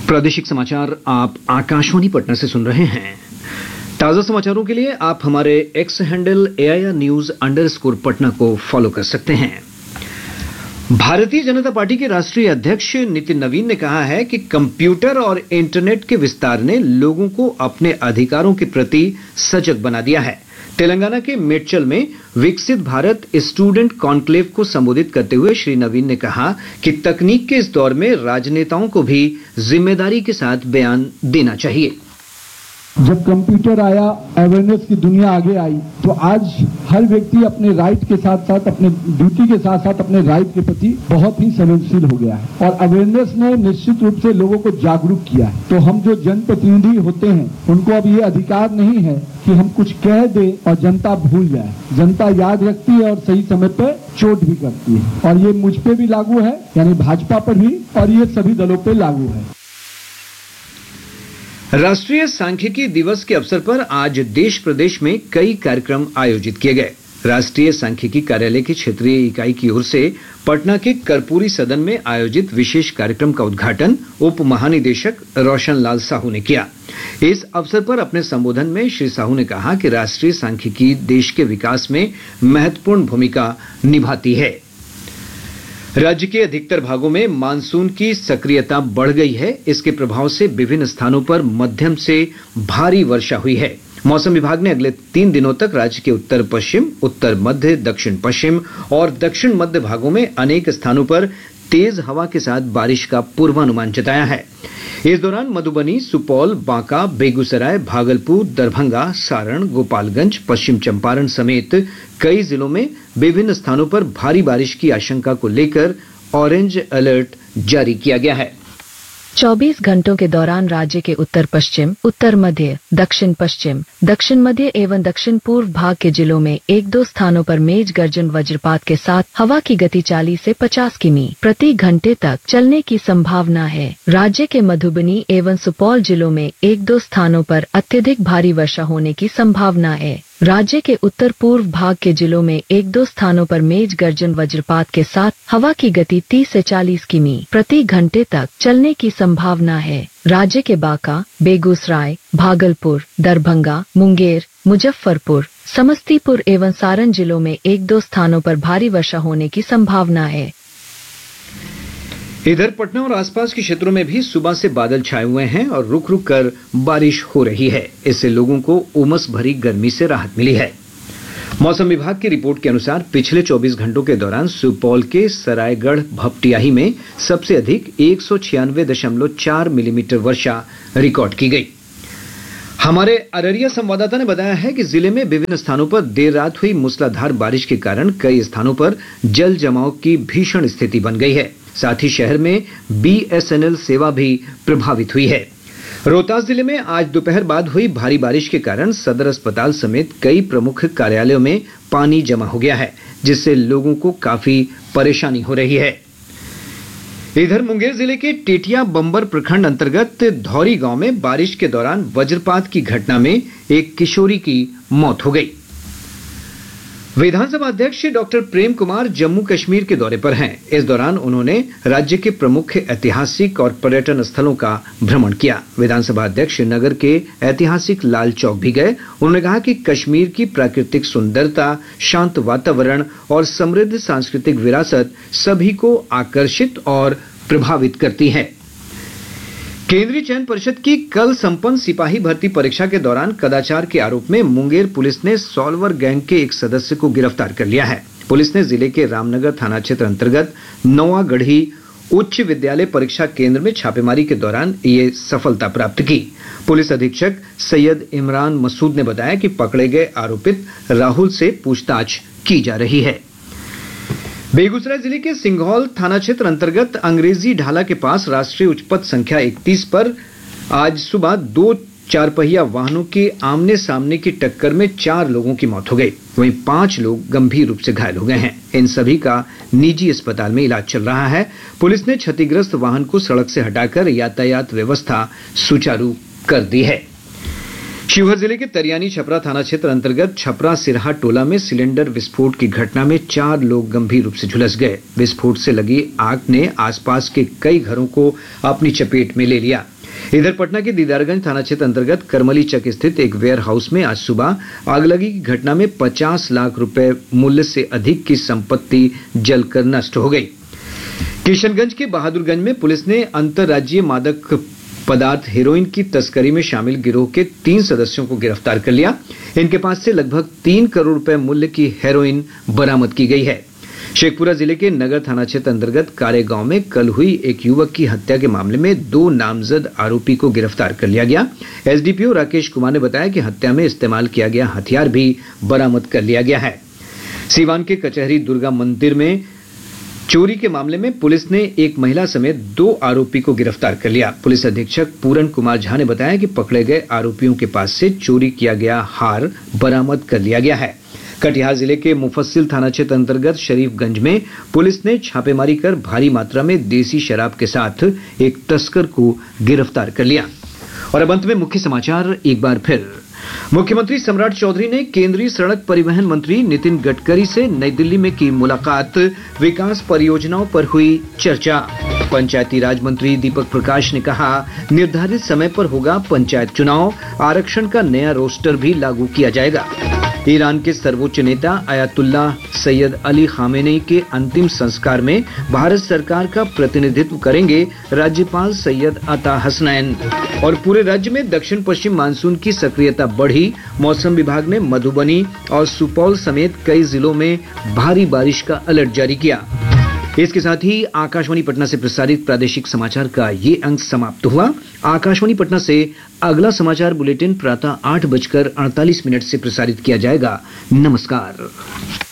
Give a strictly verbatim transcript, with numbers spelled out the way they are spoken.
प्रादेशिक समाचार आप आकाशवाणी पटना से सुन रहे हैं। ताजा समाचारों के लिए आप हमारे x handle AIR news underscore Patna को फॉलो कर सकते हैं। भारतीय जनता पार्टी के राष्ट्रीय अध्यक्ष नितिन नवीन ने कहा है कि कंप्यूटर और इंटरनेट के विस्तार ने लोगों को अपने अधिकारों के प्रति सजग बना दिया है। तेलंगाना के मेड्चल में विकसित भारत स्टूडेंट कॉन्क्लेव को संबोधित करते हुए श्री नवीन ने कहा कि तकनीक के इस दौर में राजनेताओं को भी जिम्मेदारी के साथ बयान देना चाहिए। जब कंप्यूटर आया, अवेयरनेस की दुनिया आगे आई, तो आज हर व्यक्ति अपने राइट के साथ साथ अपने ड्यूटी के साथ साथ अपने राइट के प्रति बहुत ही संवेदनशील हो गया है और अवेयरनेस ने निश्चित रूप से लोगों को जागरूक किया है। तो हम जो जनप्रतिनिधि होते हैं उनको अब ये अधिकार नहीं है कि हम कुछ कह दें और जनता भूल जाए। जनता याद रखती है और सही समय पर चोट भी करती है और ये मुझ पे भी लागू है, यानी भाजपा पर भी, और ये सभी दलों पे लागू है। राष्ट्रीय सांख्यिकी दिवस के अवसर पर आज देश प्रदेश में कई कार्यक्रम आयोजित किए गए। राष्ट्रीय सांख्यिकी कार्यालय की क्षेत्रीय इकाई की ओर से पटना के कर्पूरी सदन में आयोजित विशेष कार्यक्रम का उद्घाटन उप महानिदेशक रोशन लाल साहू ने किया। इस अवसर पर अपने संबोधन में श्री साहू ने कहा कि राष्ट्रीय सांख्यिकी देश के विकास में महत्वपूर्ण भूमिका निभाती है। राज्य के अधिकतर भागों में मानसून की सक्रियता बढ़ गई है। इसके प्रभाव से विभिन्न स्थानों पर मध्यम से भारी वर्षा हुई है। मौसम विभाग ने अगले तीन दिनों तक राज्य के उत्तर पश्चिम, उत्तर मध्य, दक्षिण पश्चिम और दक्षिण मध्य भागों में अनेक स्थानों पर तेज हवा के साथ बारिश का पूर्वानुमान जताया है। इस दौरान मधुबनी, सुपौल, बांका, बेगूसराय, भागलपुर, दरभंगा, सारण, गोपालगंज, पश्चिम चंपारण समेत कई जिलों में विभिन्न स्थानों पर भारी बारिश की आशंका को लेकर ऑरेंज अलर्ट जारी किया गया है। चौबीस घंटों के दौरान राज्य के उत्तर पश्चिम, उत्तर मध्य, दक्षिण पश्चिम, दक्षिण मध्य एवं दक्षिण पूर्व भाग के जिलों में एक दो स्थानों पर मेघ गर्जन वज्रपात के साथ हवा की गति चालीस से पचास किमी प्रति घंटे तक चलने की संभावना है। राज्य के मधुबनी एवं सुपौल जिलों में एक दो स्थानों पर अत्यधिक भारी वर्षा होने की संभावना है। राज्य के उत्तर पूर्व भाग के जिलों में एक दो स्थानों पर मेघ गर्जन वज्रपात के साथ हवा की गति तीस से चालीस किमी प्रति घंटे तक चलने की संभावना है। राज्य के बांका, बेगूसराय, भागलपुर, दरभंगा, मुंगेर, मुजफ्फरपुर, समस्तीपुर एवं सारण जिलों में एक दो स्थानों पर भारी वर्षा होने की संभावना है। इधर पटना और आसपास के क्षेत्रों में भी सुबह से बादल छाए हुए हैं और रुक रुक कर बारिश हो रही है। इससे लोगों को उमस भरी गर्मी से राहत मिली है। मौसम विभाग की रिपोर्ट के अनुसार पिछले चौबीस घंटों के दौरान सुपौल के सरायगढ़ भपटियाही में सबसे अधिक एक सौ छियानवे दशमलव चार मिलीमीटर वर्षा रिकॉर्ड की गई। हमारे अररिया संवाददाता ने बताया है कि जिले में विभिन्न स्थानों पर देर रात हुई मूसलाधार बारिश के कारण कई स्थानों पर जल जमाव की भीषण स्थिति बन गई है। साथ ही शहर में बीएसएनएल सेवा भी प्रभावित हुई है। रोहतास जिले में आज दोपहर बाद हुई भारी बारिश के कारण सदर अस्पताल समेत कई प्रमुख कार्यालयों में पानी जमा हो गया है, जिससे लोगों को काफी परेशानी हो रही है। इधर मुंगेर जिले के टेटिया बंबर प्रखंड अंतर्गत धौरी गांव में बारिश के दौरान वज्रपात की घटना में एक किशोरी की मौत हो गई। विधानसभा अध्यक्ष डॉक्टर प्रेम कुमार जम्मू कश्मीर के दौरे पर हैं। इस दौरान उन्होंने राज्य के प्रमुख ऐतिहासिक और पर्यटन स्थलों का भ्रमण किया। विधानसभा अध्यक्ष नगर के ऐतिहासिक लाल चौक भी गए। उन्होंने कहा कि कश्मीर की प्राकृतिक सुंदरता, शांत वातावरण और समृद्ध सांस्कृतिक विरासत सभी को आकर्षित और प्रभावित करती है। केंद्रीय चयन परिषद की कल संपन्न सिपाही भर्ती परीक्षा के दौरान कदाचार के आरोप में मुंगेर पुलिस ने सॉल्वर गैंग के एक सदस्य को गिरफ्तार कर लिया है। पुलिस ने जिले के रामनगर थाना क्षेत्र अंतर्गत नौवागढ़ी उच्च विद्यालय परीक्षा केंद्र में छापेमारी के दौरान ये सफलता प्राप्त की। पुलिस अधीक्षक सैयद इमरान मसूद ने बताया कि पकड़े गए आरोपित राहुल से पूछताछ की जा रही है। बेगूसराय जिले के सिंघौल थाना क्षेत्र अंतर्गत अंग्रेजी ढाला के पास राष्ट्रीय उच्च पथ संख्या इकतीस पर आज सुबह दो चार पहिया वाहनों के आमने सामने की टक्कर में चार लोगों की मौत हो गई। वहीं पांच लोग गंभीर रूप से घायल हो गए हैं। इन सभी का निजी अस्पताल में इलाज चल रहा है। पुलिस ने क्षतिग्रस्त वाहन को सड़क से हटाकर यातायात व्यवस्था सुचारू कर दी है। शिवहर जिले के तरियानी छपरा थाना क्षेत्र अंतर्गत छपरा सिरहा टोला में सिलेंडर विस्फोट की घटना में चार लोग गंभीर रूप से झुलस गए। विस्फोट से लगी आग ने आसपास के कई घरों को अपनी चपेट में ले लिया। इधर पटना के दीदारगंज थाना क्षेत्र अंतर्गत करमली चक स्थित एक वेयर हाउस में आज सुबह आगलगी की घटना में पचास लाख रुपए मूल्य से अधिक की संपत्ति जलकर नष्ट हो गई। किशनगंज के बहादुरगंज में पुलिस ने अंतर्राज्यीय मादक पदार्थ हेरोइन की तस्करी में शामिल गिरोह के तीन सदस्यों को गिरफ्तार कर लिया। इनके पास से लगभग तीन करोड़ रुपए मूल्य की हेरोइन बरामद की गई है। शेखपुरा जिले के नगर थाना क्षेत्र अंतर्गत कारे गांव में कल हुई एक युवक की हत्या के मामले में दो नामजद आरोपी को गिरफ्तार कर लिया गया। एसडीपीओ राकेश कुमार ने बताया कि हत्या में इस्तेमाल किया गया हथियार भी बरामद कर लिया गया है। सीवान के कचहरी दुर्गा मंदिर में चोरी के मामले में पुलिस ने एक महिला समेत दो आरोपी को गिरफ्तार कर लिया। पुलिस अधीक्षक पूरन कुमार झा ने बताया कि पकड़े गए आरोपियों के पास से चोरी किया गया हार बरामद कर लिया गया है। कटिहार जिले के मुफस्सिल थाना क्षेत्र अंतर्गत शरीफगंज में पुलिस ने छापेमारी कर भारी मात्रा में देसी शराब के साथ एक तस्कर को गिरफ्तार कर लिया। और अब अंत में मुख्य समाचार एक बार फिर। मुख्यमंत्री सम्राट चौधरी ने केंद्रीय सड़क परिवहन मंत्री नितिन गडकरी से नई दिल्ली में की मुलाकात। विकास परियोजनाओं पर हुई चर्चा। पंचायती राज मंत्री दीपक प्रकाश ने कहा, निर्धारित समय पर होगा पंचायत चुनाव, आरक्षण का नया रोस्टर भी लागू किया जाएगा। ईरान के सर्वोच्च नेता अयातुल्लाह सैयद अली खामेनी के अंतिम संस्कार में भारत सरकार का प्रतिनिधित्व करेंगे राज्यपाल सैयद अता हसनैन। और पूरे राज्य में दक्षिण पश्चिम मानसून की सक्रियता बढ़ी। मौसम विभाग ने मधुबनी और सुपौल समेत कई जिलों में भारी बारिश का अलर्ट जारी किया। इसके साथ ही आकाशवाणी पटना से प्रसारित प्रादेशिक समाचार का ये अंक समाप्त हुआ। आकाशवाणी पटना से अगला समाचार बुलेटिन प्रातः आठ बजकर अड़तालीस मिनट से प्रसारित किया जाएगा। नमस्कार।